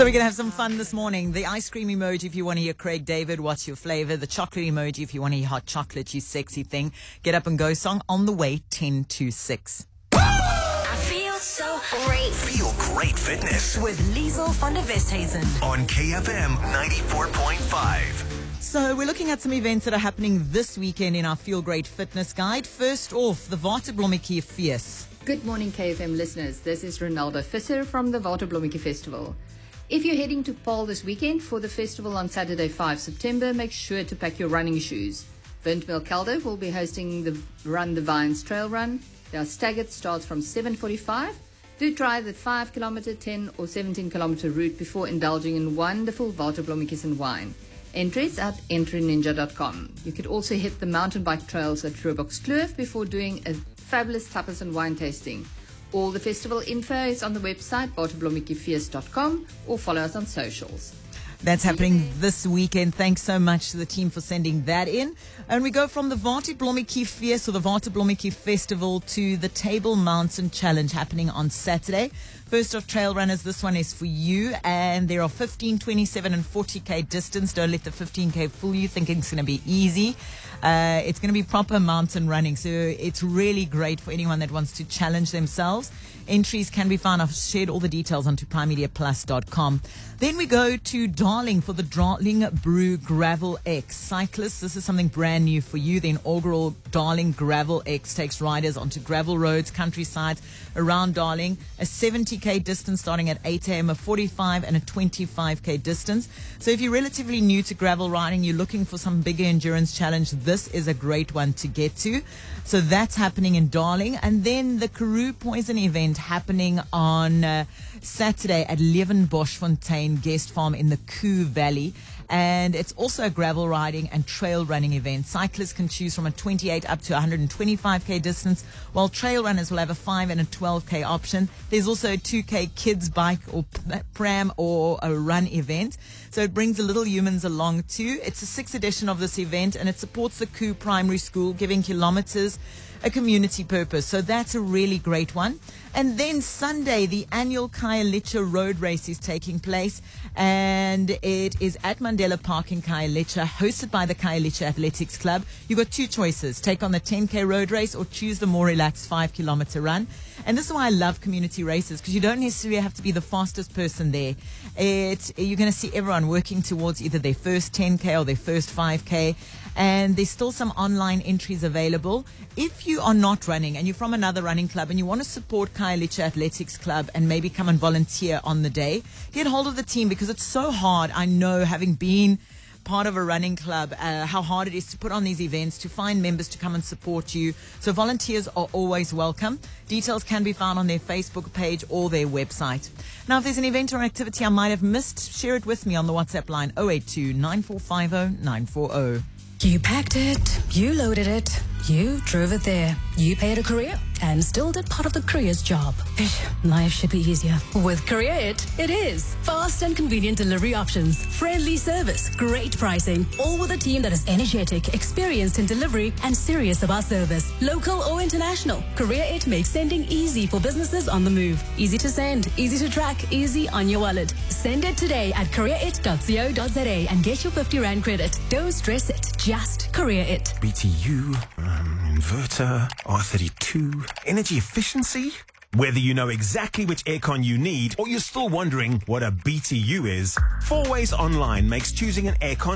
So we're going to have some fun this morning. The ice cream emoji if you want to hear Craig David, what's your flavor? The chocolate emoji if you want to hear hot chocolate, you sexy thing. Get up and go song on the way, 10 to 6. I feel so great. Feel great fitness With Liesel van der Westhuizen. on KFM 94.5. So we're looking at some events that are happening this weekend in our Feel Great Fitness Guide. First off, the Waterblommetjie Fees. Good morning, KFM listeners. This is Ronaldo Visser from the Waterblommetjie Festival. If you're heading to Paarl this weekend for the festival on Saturday, 5 September, make sure to pack your running shoes. Windmill Kelder will be hosting the Run the Vines Trail Run. Their staggered starts from 7:45. Do try the 5 kilometer, 10 or 17 kilometer route before indulging in wonderful Waterblommetjies and wine. Entries at entryninja.com. You could also hit the mountain bike trails at Roebuckskloof before doing a fabulous tapas and wine tasting. All the festival info is on the website waterblommetjiefees.com or follow us on socials. That's happening this weekend. Thanks so much to the team for sending that in. And we go from the Waterblommetjie Fees or the Waterblommetjie Festival to the Table Mountain Challenge happening on Saturday. First off, trail runners, this one is for you. And there are 15, 27 and 40K distance. Don't let the 15K fool you thinking it's going to be easy. It's going to be proper mountain running. So it's really great for anyone that wants to challenge themselves. Entries can be found. I've shared all the details onto primemediaplus.com. Then we go to Darling for the Darling Brew Gravel X. Cyclists, this is something brand new for you. The inaugural Darling Gravel X takes riders onto gravel roads, countrysides around Darling. A 70K distance starting at 8 a.m., a 45 and a 25K distance. So if you're relatively new to gravel riding, you're looking for some bigger endurance challenge, this is a great one to get to. So that's happening in Darling. And then the Karoo Poison event happening on Saturday at Leeuwenboschfontein Guest Farm in the Koo Valley. And it's also a gravel riding and trail running event. Cyclists can choose from a 28 up to 125K distance, while trail runners will have a 5 and a 12K option. There's also a 2K kids bike or pram or a run event. So it brings the little humans along too. It's the 6th edition of this event and it supports the Koo Primary School, giving kilometers a community purpose. So that's a really great one. And then Sunday, the annual Khayelitsha Road Race is taking place, and it is at Mandela Park in Khayelitsha, hosted by the Khayelitsha Athletics Club. You've got two choices: take on the 10K road race or choose the more relaxed 5-kilometer run. And this is why I love community races, because you don't necessarily have to be the fastest person there. You're going to see everyone working towards either their first 10K or their first 5K. And there's still some online entries available. If you are not running and you're from another running club and you want to support Khayelitsha Athletics Club and maybe come and volunteer on the day, get hold of the team, because it's so hard. I know, having been part of a running club, how hard it is to put on these events, to find members to come and support you. So volunteers are always welcome. Details can be found on their Facebook page or their website. Now, if there's an event or activity I might have missed, share it with me on the WhatsApp line 082 9450 940. You packed it, you loaded it, you drove it there, you paid a courier and still did part of the courier's job. Life should be easier. With Courier it is. Fast and convenient delivery options, friendly service, great pricing, all with a team that is energetic, experienced in delivery and serious about service. Local or international, Courier it makes sending easy for businesses on the move. Easy to send, easy to track, easy on your wallet. Send it today at courierit.co.za and get your 50 Rand credit. Don't stress it, just Courier it. BTU, inverter, R32, energy efficiency. Whether you know exactly which aircon you need or you're still wondering what a BTU is, 4Ways Online makes choosing an aircon